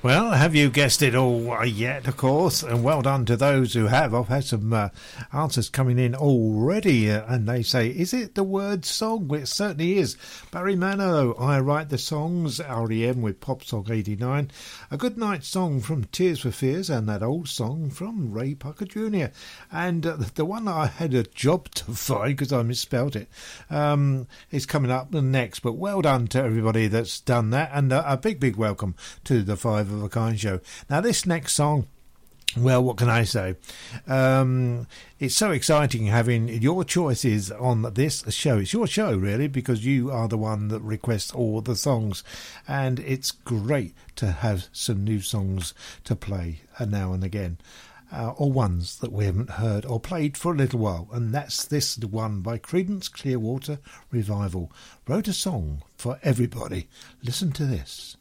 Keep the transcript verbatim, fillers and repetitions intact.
Well, have you guessed it all uh, yet, of course? And well done to those who have. I've had some uh, answers coming in already, uh, and they say, is it the word song? Well, it certainly is. Barry Manilow, I Write the Songs, R E M with Pop Song eighty-nine. A Good Night Song from Tears for Fears, and that old song from Ray Parker Junior And uh, the one that I had a job to find, because I misspelled it, um, is coming up next. But well done to everybody that's done that, and uh, a big, big welcome to the Five of a Kind show. Now this next song, well, what can I say? Um, it's so exciting having your choices on this show. It's your show, really, because you are the one that requests all the songs. And it's great to have some new songs to play now and again. Uh, or ones that we haven't heard or played for a little while. And that's this one by Creedence Clearwater Revival. Wrote a song for everybody. Listen to this.